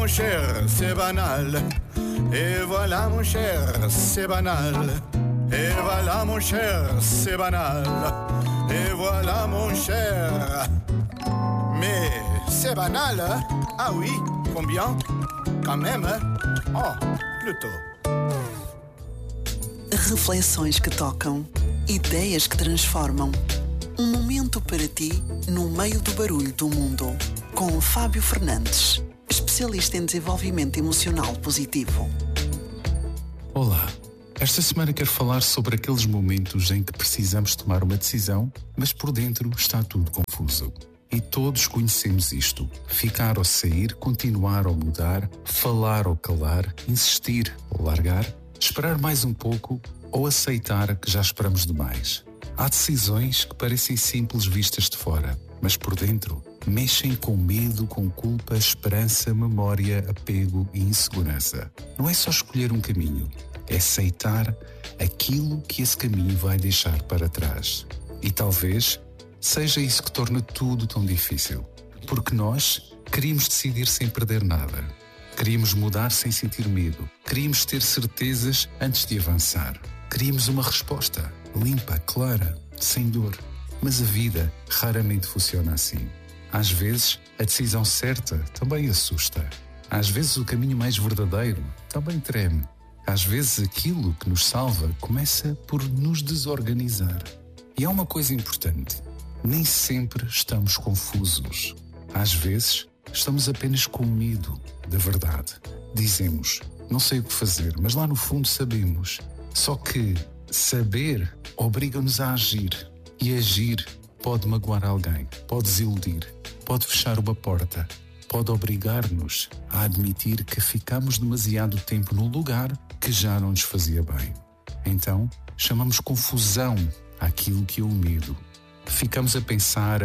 cher, c'est banal. Et voilà mon cher, c'est banal. Et voilà mon cher, c'est banal. Et voilà mon cher. Mais c'est banal, hein? Ah oui, combien? Quand même, hein? Oh, plutôt. Reflexões que tocam, ideias que transformam. Um momento para ti no meio do barulho do mundo. Com Fábio Fernandes, especialista em desenvolvimento emocional positivo. Olá, esta semana quero falar sobre aqueles momentos em que precisamos tomar uma decisão, mas por dentro está tudo confuso. E todos conhecemos isto. Ficar ou sair, continuar ou mudar, falar ou calar, insistir ou largar, esperar mais um pouco ou aceitar que já esperamos demais. Há decisões que parecem simples vistas de fora, mas por dentro mexem com medo, com culpa, esperança, memória, apego e insegurança. Não é só escolher um caminho, é aceitar aquilo que esse caminho vai deixar para trás. E talvez seja isso que torna tudo tão difícil. Porque nós queríamos decidir sem perder nada. Queríamos mudar sem sentir medo. Queríamos ter certezas antes de avançar. Queríamos uma resposta limpa, clara, sem dor. Mas a vida raramente funciona assim. Às vezes, a decisão certa também assusta. Às vezes, o caminho mais verdadeiro também treme. Às vezes, aquilo que nos salva começa por nos desorganizar. E há uma coisa importante. Nem sempre estamos confusos. Às vezes, estamos apenas com medo da verdade. Dizemos, não sei o que fazer, mas lá no fundo sabemos. Só que saber obriga-nos a agir. E agir pode magoar alguém, pode desiludir, pode fechar uma porta, pode obrigar-nos a admitir que ficamos demasiado tempo num lugar que já não nos fazia bem. Então, chamamos confusão àquilo que é o medo. Ficamos a pensar,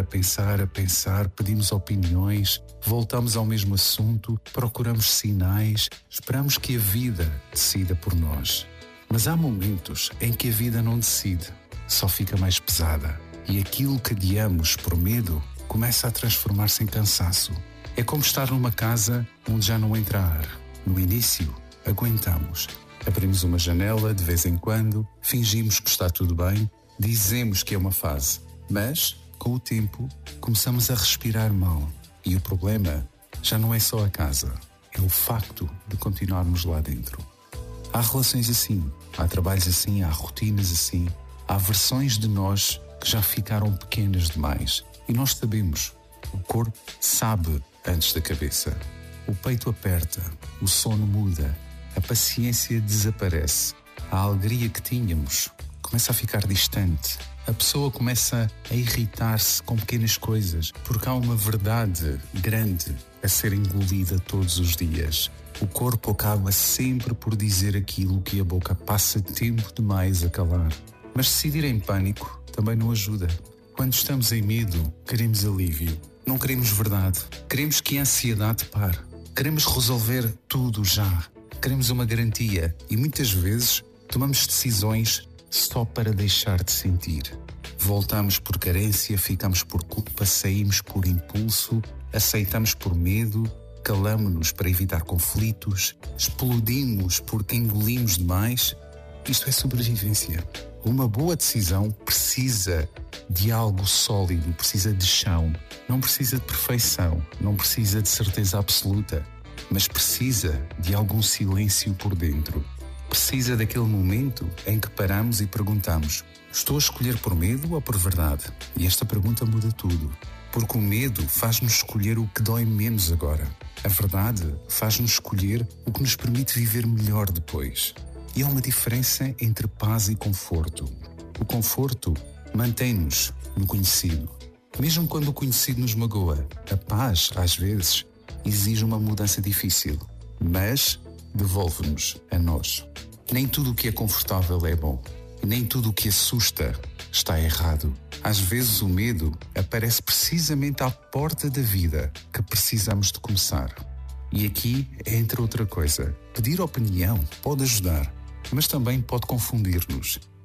pedimos opiniões, voltamos ao mesmo assunto, procuramos sinais, esperamos que a vida decida por nós. Mas há momentos em que a vida não decide, só fica mais pesada. E aquilo que adiamos por medo começa a transformar-se em cansaço. É como estar numa casa onde já não entra ar. No início, aguentamos. Abrimos uma janela de vez em quando, fingimos que está tudo bem, dizemos que é uma fase. Mas, com o tempo, começamos a respirar mal. E o problema já não é só a casa, é o facto de continuarmos lá dentro. Há relações assim, há trabalhos assim, há rotinas assim, há versões de nós que já ficaram pequenas demais. E nós sabemos, o corpo sabe antes da cabeça. O peito aperta, o sono muda, a paciência desaparece, a alegria que tínhamos começa a ficar distante. A pessoa começa a irritar-se com pequenas coisas, porque há uma verdade grande a ser engolida todos os dias. O corpo acaba sempre por dizer aquilo que a boca passa tempo demais a calar. Mas decidir em pânico também não ajuda. Quando estamos em medo, queremos alívio. Não queremos verdade. Queremos que a ansiedade pare. Queremos resolver tudo já. Queremos uma garantia. E muitas vezes tomamos decisões só para deixar de sentir. Voltamos por carência, ficamos por culpa, saímos por impulso, aceitamos por medo, calamo-nos para evitar conflitos, explodimos porque engolimos demais. Isto é sobrevivência. Uma boa decisão precisa de algo sólido, precisa de chão. Não precisa de perfeição, não precisa de certeza absoluta, mas precisa de algum silêncio por dentro. Precisa daquele momento em que paramos e perguntamos: estou a escolher por medo ou por verdade? E esta pergunta muda tudo. Porque o medo faz-nos escolher o que dói menos agora. A verdade faz-nos escolher o que nos permite viver melhor depois. E há uma diferença entre paz e conforto. O conforto mantém-nos no conhecido. Mesmo quando o conhecido nos magoa, a paz, às vezes, exige uma mudança difícil, mas devolve-nos a nós. Nem tudo o que é confortável é bom. Nem tudo o que assusta está errado. Às vezes o medo aparece precisamente à porta da vida que precisamos de começar. E aqui, entre outra coisa, pedir opinião pode ajudar, mas também pode confundir-nos.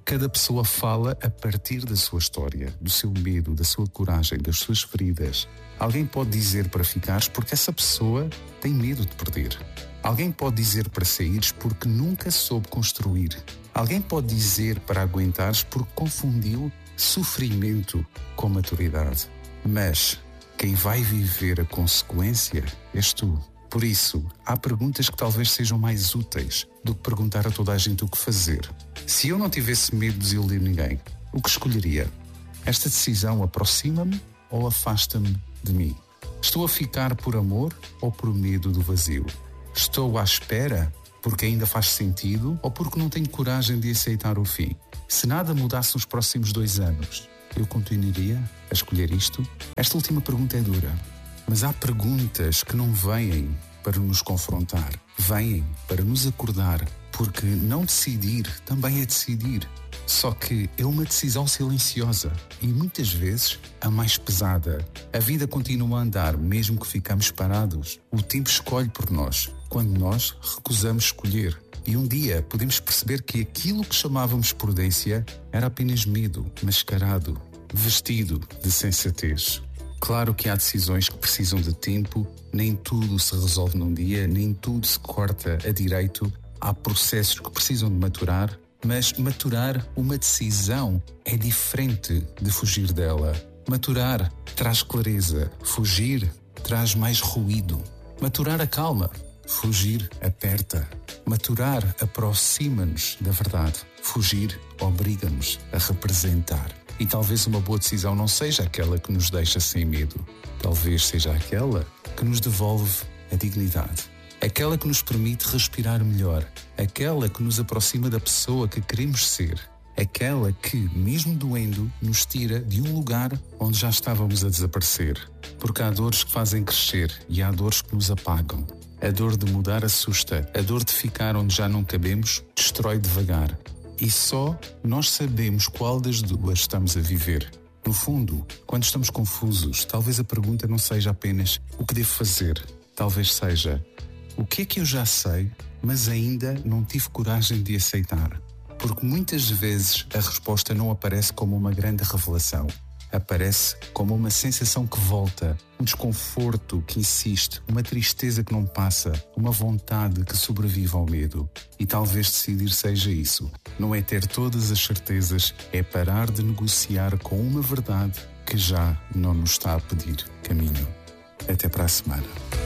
Cada pessoa fala a partir da sua história, do seu medo, da sua coragem, das suas feridas. Alguém pode dizer para ficares porque essa pessoa tem medo de perder. Alguém pode dizer para saíres porque nunca soube construir. Alguém pode dizer para aguentares porque confundiu sofrimento com maturidade. Mas quem vai viver a consequência és tu. Por isso, há perguntas que talvez sejam mais úteis do que perguntar a toda a gente o que fazer. Se eu não tivesse medo de desiludir ninguém, o que escolheria? Esta decisão aproxima-me ou afasta-me de mim? Estou a ficar por amor ou por medo do vazio? Estou à espera porque ainda faz sentido ou porque não tenho coragem de aceitar o fim? Se nada mudasse nos próximos 2 anos, eu continuaria a escolher isto? Esta última pergunta é dura, mas há perguntas que não vêm para nos confrontar, vêm para nos acordar, porque não decidir também é decidir. Só que é uma decisão silenciosa e muitas vezes a mais pesada. A vida continua a andar mesmo que ficamos parados. O tempo escolhe por nós, quando nós recusamos escolher. E um dia podemos perceber que aquilo que chamávamos prudência era apenas medo, mascarado, vestido de sensatez. Claro que há decisões que precisam de tempo, nem tudo se resolve num dia, nem tudo se corta a direito. Há processos que precisam de maturar, mas maturar uma decisão é diferente de fugir dela. Maturar traz clareza, fugir traz mais ruído. Maturar acalma, fugir aperta. Maturar aproxima-nos da verdade, fugir obriga-nos a representar. E talvez uma boa decisão não seja aquela que nos deixa sem medo. Talvez seja aquela que nos devolve a dignidade. Aquela que nos permite respirar melhor. Aquela que nos aproxima da pessoa que queremos ser. Aquela que, mesmo doendo, nos tira de um lugar onde já estávamos a desaparecer. Porque há dores que fazem crescer e há dores que nos apagam. A dor de mudar assusta. A dor de ficar onde já não cabemos destrói devagar. E só nós sabemos qual das duas estamos a viver. No fundo, quando estamos confusos, talvez a pergunta não seja apenas o que devo fazer. Talvez seja o que é que eu já sei, mas ainda não tive coragem de aceitar. Porque muitas vezes a resposta não aparece como uma grande revelação. Aparece como uma sensação que volta, um desconforto que insiste, uma tristeza que não passa, uma vontade que sobrevive ao medo. E talvez decidir seja isso. Não é ter todas as certezas, é parar de negociar com uma verdade que já não nos está a pedir caminho. Até para a semana.